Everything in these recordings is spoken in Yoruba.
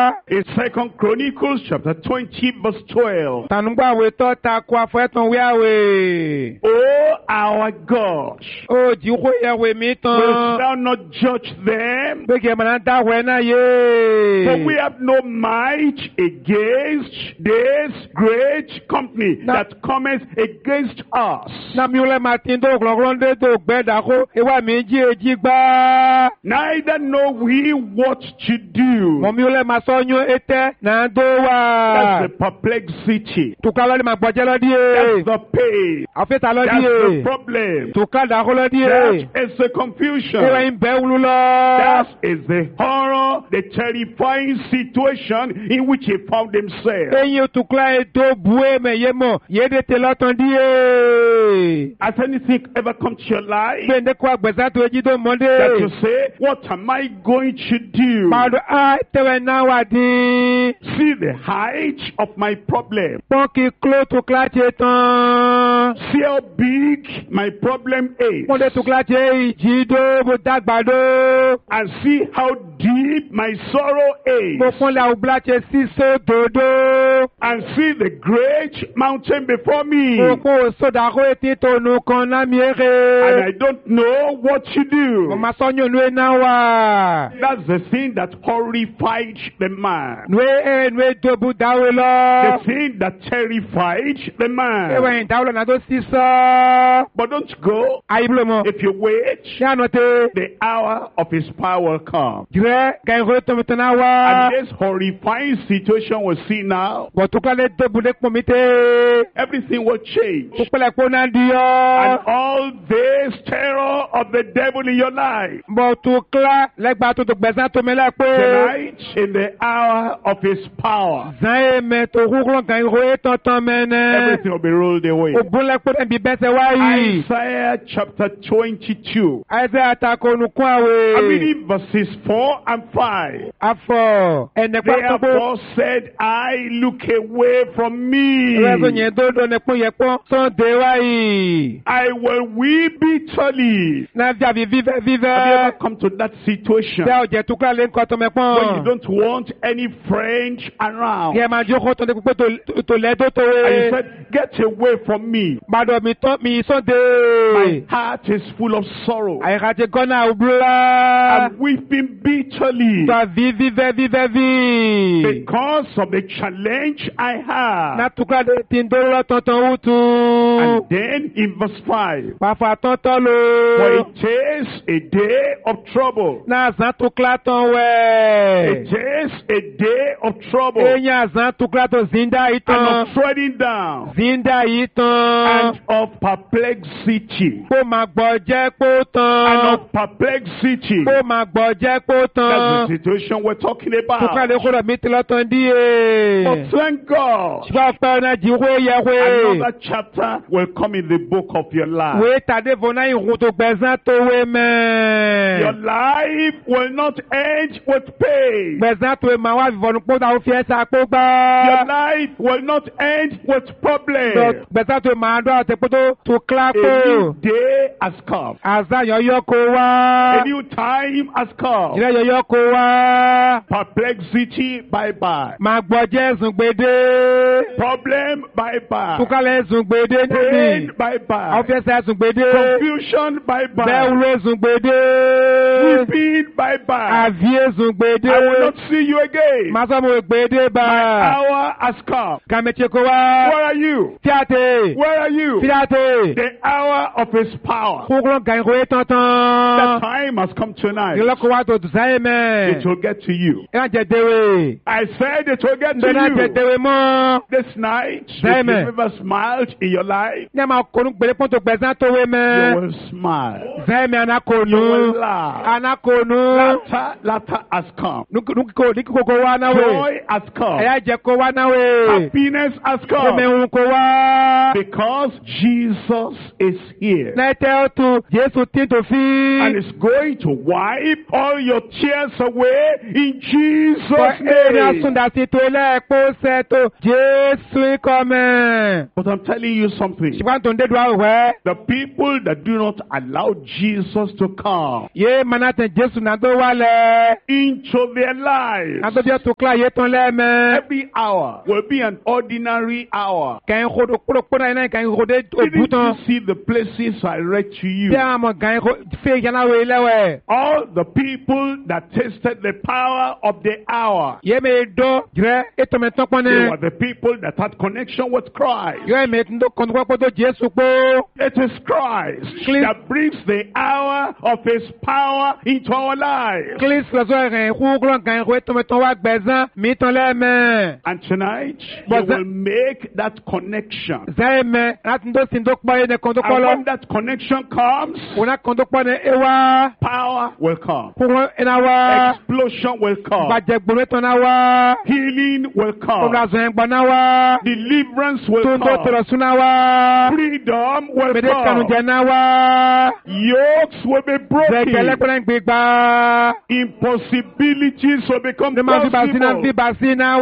In 2 Chronicles chapter 20 verse 12. Tanungba we to ta kwa feton we awe. Oh, our God, O jiwo ya we mi wilt ton. thou not judge them? Bege mananta we na ye. For we have no might against this great company that cometh against us. Na mi ule matin do glonglonde do gbeda ko ewa mi ji eji gba. Neither know we what to do. Mo mi ule masonyo ete na do That's wa. the perplexity. Tukala ma gboje lo di That's e. the pain. Afeta lo That's di the e. problem. Tukada ko lo di That e. is the confusion. Ewa imbe ulu lo. That is the horror, the terrifying situation in which he found himself. Eyin tukla e do bue me yemo yede te lotan di e. Has anything ever come to your life Bende kwa gbesa to eji do monde. that you say, what am I going to do? Mado a tewe na wa di. See the height of my problem. Pon ki klo tukla che tan. See how big my problem is. Monde tukla che iji do bo dagba do. And see how deep my sorrow Mo is. pon la ubla che siso dodo. And see the great mountain before me. Mo ko soda ko eti to nu kan na mi And ere. I don't know what to Mo do. ma sonyo nu e na wa. That's the thing that horrified the man. Nu e do bu dawe The lo. thing that terrified the man. Ewe dawe lo na do siso. But don't go. Ayi blo mo. If you wait, Ya no te. the hour of his power will come. Jire ka ko to mi to na And wa. this horrifying situation we see now, Bo tukla le do bu le po mi te. everything will change. Tukla ko na di yo. And all this terror of the devil in your life, Bo tukla legba to gbesa to me le pe. tonight, in the hour of his power, Zan e me to kuklon kan ro e ton mene. everything will be rolled away. Ogun le pe bi bese wa yi. Isaiah chapter 22. Isaiah ta ko nu kwa I'm we. reading verses 4 and 5. Afọ ene pa to bo. Therefore said I, look away from me. Rezo nye do do ne pon ye pon son de wa yi. I will weep bitterly. Na via vive Have you vive. ever come to that situation Te o je tukla le nko to me when you pon. don't want any friend around? Ye ma jo ko to de pe to le do to And you we. said, get away from me. Bado mi to mi son My de. heart is full of sorrow. Ay ka je gona ubla. I'm weeping bitterly To vive vi. because of the challenge I Na have. tukla de tin do lo tonton utu. And then in verse 5, Pafa tonton for lo. it is a day of trouble. Na zan tukla ton It we. is a day of trouble Enya zan tukla to zinda and iton. of treading down Zinda iton. and of perplexity. Kó máa gbọ́ jẹ́ kó And tán. of perplexity. Kó máa gbọ́ jẹ́ kó That's tán. the situation we're talking Tukla about. le kúrò mi ti lọ́tàn díẹ̀. But thank God, Ṣùgbọ́n ọ̀pẹ ọ̀nà jíwé yẹ wé. another chapter will come in the book of your life. Wé tàdé fúnná ìhun tó gbẹ̀sán tó wé Your mẹ́. life will not end with pain. Gbẹ̀sán tó wé máa wá fìfọ́nù pọ́ táwọn fi ẹ̀sà pọ́ Your gbá. life will not end with problems. Gbẹ̀sán tó wé máa dọ́ ọ̀tẹ̀ pọ́ tó kílá A pọ́. new day has come. Àzá yọ̀yọ́ kó wá. A new time has come. Ìrẹ́ yọ̀yọ́ kó wá. Perplexity, bye bye. Máa gbọ́ jẹ́ ẹ̀sùn gbèdé. Problem, bye bye. Tukla le ẹ̀sùn gbèdé Pain, níbi. bye Àwọn bye. fi ẹsẹ̀ ẹ̀sùn gbèdé. Confusion, bye Bẹ́ẹ̀ bye. wúlò ẹ̀sùn gbèdé. Weeping, bye bye. Àfi ẹ̀sùn gbèdé. I will not see you again. Màá sọ mo gbèdé bá. My hour has come. Kàmẹ́tì kò wá. Where are you? Tíátè. Where are you? Tíátè. The hour of his power. Kúkúrú gàn ìkòwé That tán-tán. time has come tonight. Ìlọ́kọ̀ wa tó dùsáyé mẹ́. It will get to you. Ìyá jẹ déwé. I said it will get to Ndọ́nà jẹ you. déwé mọ́. This night, if Amen. you've ever smiled in your life, Ní àmà kònú gbèrè pọ́ntò gbẹ̀sán tó wé you mẹ́. will smile. Zẹ́mi You anakonu. will laugh. Anakonu. Laughter has come. Nukiko kò wá náwé. Joy has come. Ẹ̀yà jẹ kò wá náwé. Happiness has come. Kòmẹ̀hún kò wá. Because Jesus is here. Nẹ́tẹ̀ ọ̀tún Jésù tí tó fi. And is going to wipe all your tears away in Jesus' For name. name. asunda si to lẹ́ẹ̀kọ́ sẹ́tò Jésù ikọ̀mẹ́. But I'm telling you something. Ṣùgbọ́n tó ń dédú àwẹ̀. The people that do not allow Jesus to come Yé manatẹ̀ Jésù náà tó wálẹ̀. into their lives, Náà tó bí ọ̀tún kílá yé tán lẹ́ẹ̀mẹ́. every hour will be an ordinary hour. Kẹ́hìn kodo kúròkúrò náà iná kẹ́hìn kodo Didn't òbútán. you see the places I read to you? Bí àwọn kẹ́hìn kodo fẹ́ ìyánáwó ilẹ̀wẹ̀. All the people that tasted the power of the hour, Yé mi dọ́ jìrẹ́ ètò mi tán they pọ́nẹ́. were the people that had connection with Christ. Yé mi tó kọ́ńtò tó Jésù pé. It is Christ Please. that brings the hour of his power into our lives. Kílísì lọ́sọ̀ rẹ̀ kúkúrọ̀ kẹ́hìn kodo ètò mi tán wá gbẹ̀sán mi tán lẹ́ẹ̀mẹ́. And tonight, you But will make that connection. Zẹ́ẹ̀mẹ́ láti tó sin tó pọ̀ yé ní kọ́ńtò And kọ́lọ́. when that connection comes, Òun náà kọ́ńtò pọ̀ ní ewa. power will come. Kúkúrọ̀ iná wá. Explosion will come. Bàjẹ́ gbòòrò tán náà wá. Healing will Kókúrọ̀ come. àzọ̀ yẹn gbọ́n náà wá. Deliverance will Tó ń tó come. tọrọ sún náà wá. Freedom will Mèdè kanu come. jẹ náà wá. Yokes will be Zẹ̀gẹ̀lẹ́ broken. pẹ̀lẹ́ ń gbé gbà. Impossibilities will become Ní máa fi bàsí náà fi possible. bàsí náà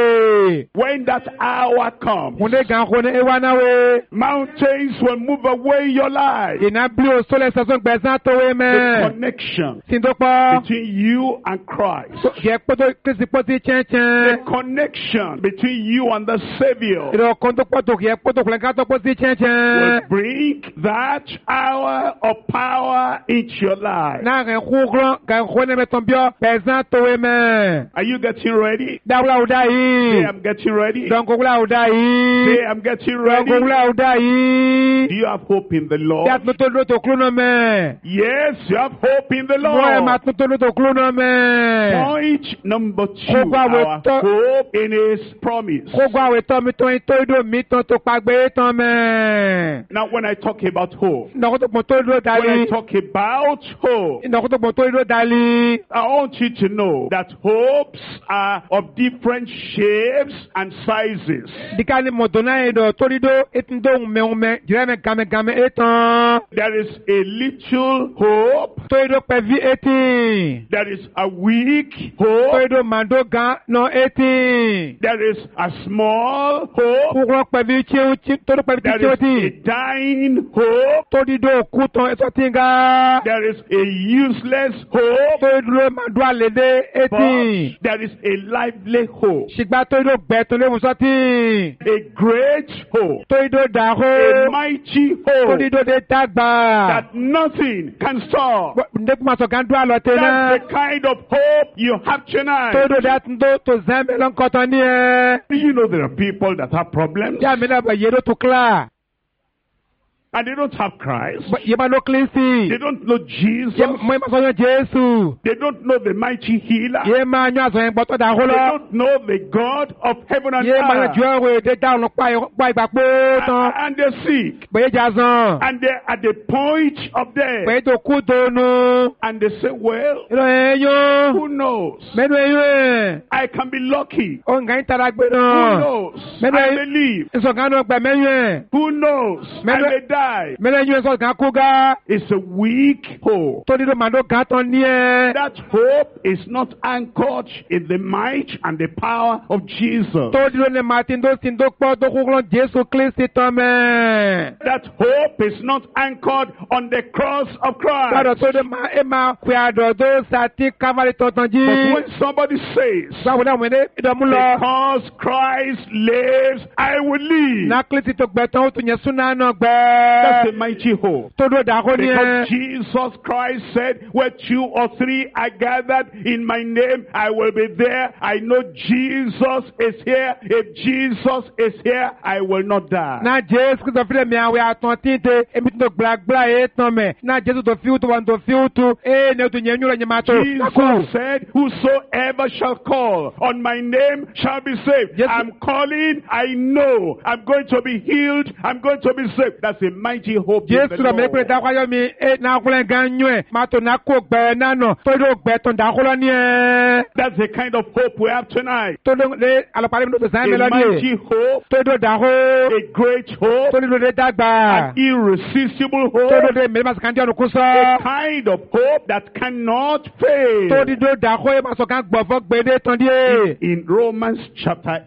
wé. When that hour comes, Kùnde gan kùnde ewa náà wé. mountains will move away in your life. Ìná bí o sólẹ̀ sọ̀sọ̀ gbẹ̀sán tó wé The mẹ́. connection Sin tó pọ̀. between you and Christ. Jẹ́ pọ́tò kìsì pọ́tì The chẹ́nchẹ́n. connection between you and the Savior Ìrọ̀ kan tó pọ̀tò kìí pọ́tò kùnle ká tó pọ́tì will chẹ́nchẹ́n. bring that hour of power into your life. Náà rẹ̀ kúkúrọ̀ kẹ̀ kúnde mẹ́tọ̀ bíọ́ gbẹ̀sán tó wé mẹ́. Are you getting ready? Dáwúlà ò dá Say, yìí. I'm getting ready. Dọ̀nkọ̀wúlà ò dá Say, yìí. I'm getting ready. Dọ̀nkọ̀wúlà ò dá yìí. Do you have hope in the Bí a Lord? tún tó ló tó kúrò náà mẹ́. Yes, you have hope in the Wọ́n ẹ̀ máa Lord. tún tó ló tó kúrò náà mẹ́. Point number two, Kókó àwẹ̀ our tọ́- hope in His promise. Kókó àwẹ̀ tọ́ mi tó ń tó ìdó mi tán tó pàgbé tán mẹ́. Now, when I talk about hope, Ìnáwó tó pọ̀ tó ìdó when dalí. I talk about hope, Ìnáwó tó pọ̀ tó ìdó dalí. I want you to know that hopes are of different shapes and sizes. Dika ni mọ̀tò náà ìdọ̀ tó ìdó ètò ìdó ńmẹ́ńmẹ́ jìrẹ́ mi gàmẹ́gàmẹ́ ètàn. There is a little hope. Tó ìdó pẹ̀ví 18. There is a weak Tó hope. ìdó màdó gan náà 18. There is a small hope. Kúkúrọ̀ pẹ̀ví tí tó ìdó pẹ̀ví There tí ó is tì. a dying hope. Tó ìdó òkú tán ètò tí ń ga. There is a useless hope. Tó ìdó màdó àlédè 18. But there is a lively hope. Ṣìgbà tó ìdó gbẹ̀tún lé musọ́tì. A great hope. Tó ìdó A dàrú. mighty Tó hope ìdó dé dàgbà. that nothing can stop. Ndekú ma sọ kan dúró àlọ́ tẹ náà. That's the kind of hope you have tonight. Tó ìdó dá tó zẹ́mi lọ́nkọ́tọ̀ ní ẹ. Do you know there are people that have problems Yá mi náà bẹ̀ yé ló tó kílà. and they don't have Christ? Yé ma ló kílísì. They don't know Jesus. Yé mo yé ma sọ yẹn Jésù. They don't know the mighty healer. Yé ma yọ àzọ yẹn gbọ́tọ̀ dà They hólọ́. don't know the God of heaven and Yé ma yọ earth. ju ọ̀rọ̀ èdè dáhùn pa ìgbà pé tán. And they're sick. Bẹ̀yẹ jà zàn. And they're at the point of death. Bẹ̀yẹ tó kú tónú. And they say, well, Ìlọ yẹn yó. who knows? Mẹ́nu yẹn yó ẹ̀. I can be lucky. Ó ń gàn tara gbé Who náà. knows? Maybe I I- may live. Ìsọ̀kan náà gbẹ̀ mẹ́yìn ẹ̀. Who knows? I Maybe- may die. Mẹ́nu yẹn yó sọ̀kan kú gá. It's a weak hope. Tó dídó màdó gà tán ní ẹ. That hope is not anchored in the might and the power of Jesus. Tó dídó ní Martin tó sin tó pọ̀ tó kúkúrọ̀ Jésù Kristi tán mẹ́. That hope is not anchored on the cross of Gbàdọ̀ Christ. tó dé máa ẹ máa pè àdọ̀ tó sàtí Calvary tọ̀tàn jí. But when somebody says, Báwo náà wọ́n ní ìdọ̀mú lọ? because Christ lives, I will live. Náà Kristi tó gbẹ tán ó tún yẹn súná náà That's a gbẹ. mighty hope. Tó dó dàkó ní Because ẹ. Jesus Christ said, where two or three are gathered in my name, I will be there. I know Jesus is here. If Jesus is here, I will not die. Náà Jésù Kristi fílẹ̀ mi àwẹ̀ àtàn títẹ̀ èmi tó gbàgbà ẹ̀ tán mẹ́. Náà Jésù tó fi wútu wọn tó fi wútu. Ee ní o tún yẹn nyúlọ̀ yẹn máa tó. Jesus said, whosoever shall call on my name shall be saved. Yes. I'm calling, I know I'm going to be healed, I'm going to be saved. That's a mighty hope in the Jésù lọ mi pé Lord. dákọ́yọ́ mi ẹ̀ náà kúlẹ̀ gan nyú ẹ̀. Máa tó náà kó gbẹ náà nọ. Tó dó gbẹ tán dàkọ́lọ́ ní ẹ̀. That's the kind of hope we have tonight. Tó dó lé alọ́pàá mi ló tó sáyẹn A mẹ́lọ́dì. mighty hope, Tó dó dàkó. a great hope, Tó dídó dé dàgbà. an irresistible Tó hope, dó dé mẹ́lẹ́ máa sọ kàn díẹ̀ ọ̀nùkú a sọ. kind of hope that cannot Tó fail. dídó dàkó ẹ̀ máa sọ kàn gbọ̀fọ́ gbèdé tán díẹ̀. ye. In Romans chapter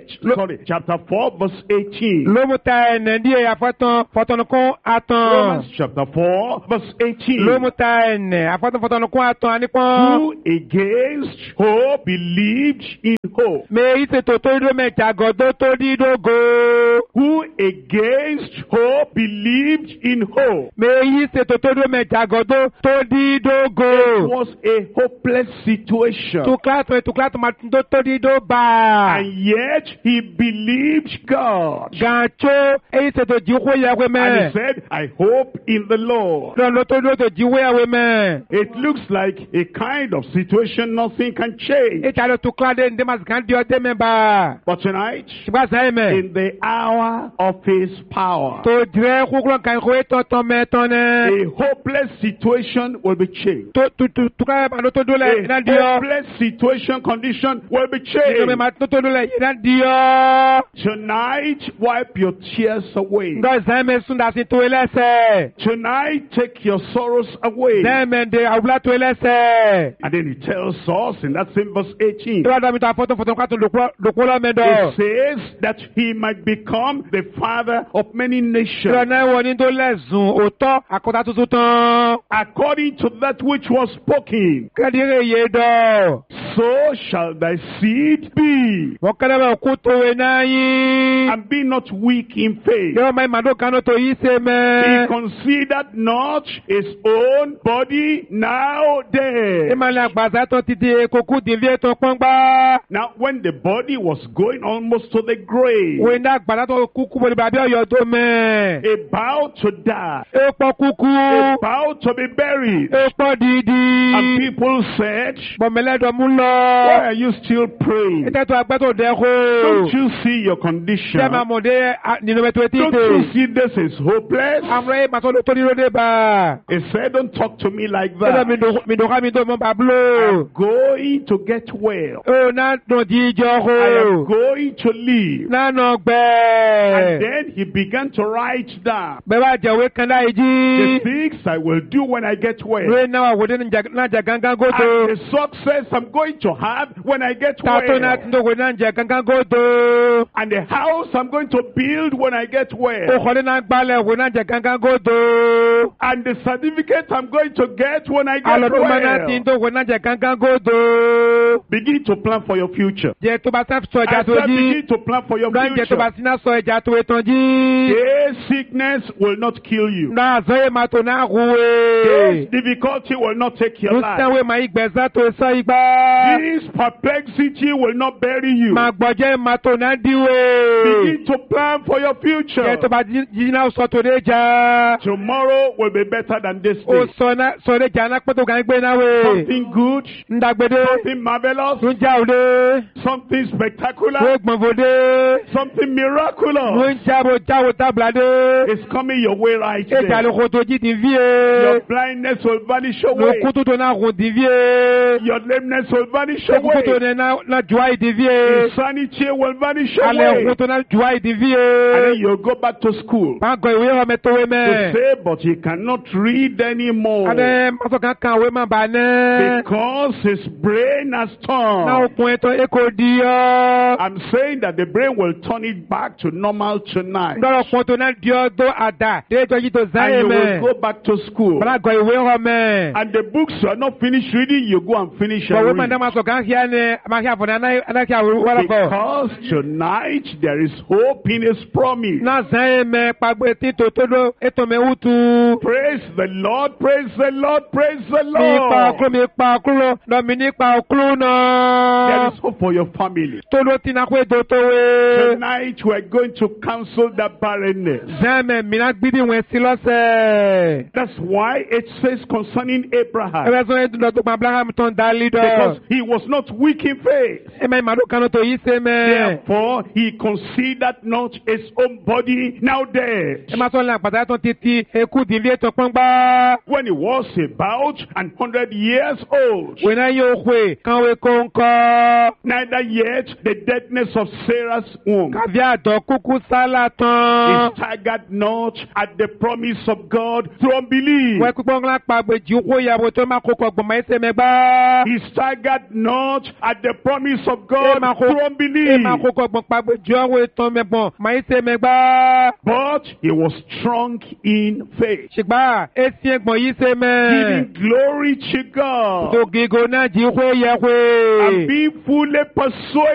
4 verse 18. Lomu ta ene ndiye afatan kon atan. Romans chapter 4 verse 18. Lomu ta ene afatan kon atan anipon. Who against hope believed in hope. Me ite to do me jagodo to di dogo. Who against hope believed in hope. Me ite to do me jagodo to di It dogo. was a hopeless situation. Tuklat matindo to di do ba. And yet he believed God. Gancho e ite to jiwo ya we And me. he said, I hope in the Lord. Lo to do to jiwo ya we me. It looks like a kind of situation nothing can change. E chalo tuklade ndemas kan dio de me ba. But tonight, Ba sa me. in the hour of his power, To dire kuklo kan ko to me tone. a hopeless situation will be changed. Tukla ba to do le na A dio. hopeless situation condition will be Me changed. ma to do le na dio. Tonight, wipe your tears away. Ngo zeme sunda si to elese. Tonight, take your sorrows away. Zeme de awla to elese. And then he tells us in that same verse 18, To da mi ta foto kwa to lo me do. it says that he might become the father of many To nations, na wo ni to lezun oto akota tutu tan. according to that which was spoken. Kadire ye do. So shall thy seed be. Mo kele ba ku to we na yin. And be not weak in faith. Yo mai mado kano to yi se He me. considered not his own body now E dead. ma la gbaza to titi koku divie to pongba. Now, when the body was going almost to the grave, We na gbaza to kuku bo ba bi oyo do me. about to die, E po kuku. about to be buried, E po and didi. people said, Bo mele do mu why lo. are you still praying? Ite to agbe to de Don't ko. you see your condition? Se ma mo de ninu me to Don't you tite. see this is hopeless? Amre ma to to ni ro de ba. He said, don't talk to me like Se that. mi do ka mi do mo ba blo. I'm going to get well. O na do di jo I am ko. going to live. Na no And gbe. then he began to write down Be ba je we kan da the iji. things I will do when I get well. We na wa wo de na ja gangan go And to. the success I'm going to have when I get Ta to na well. ndo go na ja gangan go to. And the house I'm going to build when I get O well. ko le na gbale wo na ja gangan go to. And the certificate I'm going to get when I get Alo to ma na ti well. ndo go na ja gangan go to. Begin to plan for your future. Je to ba sa so ja I to said ji. begin to plan for your Gan je to ba future. sina so ja to etan ji. This sickness will not kill you. Na zo e ma to na This ruwe. difficulty will not take your Nu life. se we ma igbe za to so igba. This perplexity will not bury you. Ma gboje ma to na diwe. Begin to plan for your Je future. to ba ji na so to de ja. Tomorrow will be better than this O day. so de ja na pe to gan gbe na we. Something good, Ndagbede. something marvelous, Tún já òde. something Wé spectacular, gbọ̀nfòde. something Wé miraculous ń jáwó tábìládé. is coming your way right Èjà there. ló kó tó jí ti fi Your é. blindness will vanish Ló away. kú tó tó náà kò ti fi é. Your lameness will vanish Ló kú tó tó away. náà jù áì ti fi é. Insanity will vanish Alẹ́ away. kú tó náà jù áì ti fi And then é. you'll go back to school Máa gọ ìwé ọmọ tó wé to mẹ́. say, but he cannot read anymore Adé mọ́tò kan kan òwe máa bà ní. because his brain has Náà turned. okùn ètò èkó di ọ́. I'm saying that the brain will turn it back to normal tonight. Ndọ́rọ̀ kún tó náà di ọ́ tó àdá. Déjọ́ yìí tó And záyé you mẹ́. will go back to school. Bọ́lá gọ ìwé ọmọ. And the books you are not finished reading, you go and finish and Bọ̀wé máa read. dá máa sọ kàn kíá ni máa kí àfọ̀nà anákíá wọ́lọ́kọ̀. Because tonight there is hope in his promise. Náà záyé mẹ́ pàgbé títò tó ló ètò mẹ́wútu. Praise the Lord, praise the Lord, praise the Mi pa ọkùnrin Lord. mi pa ọkùnrin lọ mi nípa ọkùnrin There náà. is hope for your family. Tó ló ti náà pé tó tó wé. Tonight we are going to cancel that barrenness. Zẹ́mẹ̀ mìíràn gbídì wẹ̀ sí lọ́sẹ̀. That's why it says concerning Abraham. Ẹgbẹ́ sọ ètò ìdọ̀tún pa Abraham tó ń dá lídọ̀. Because he was not weak in faith. Ẹ̀mẹ̀ ìmàdó kanú tó yí sé mẹ́. Therefore, he considered not his own body now dead. Ẹ máa sọ ní àpàtà tó ti ti ekú dìbí ètò pọ́ngbá. When he was about 100 years old. Wẹ̀ náà yóò hwè kánwé kóńkọ́. Neither yet the deadness of Sarah's womb. Kàbí àdọ̀ kúkú sálà tán. He staggered not at the promise of God through unbelief. Wẹ́ pípọ́n ńlá pàgbé jù kó ìyàwó tó máa kókò gbọ̀mọ̀ ẹsẹ̀ mẹ́gbá. He staggered not much at the promise of God through unbelief. But he was strong in faith, giving giving glory to God, and being fully persuaded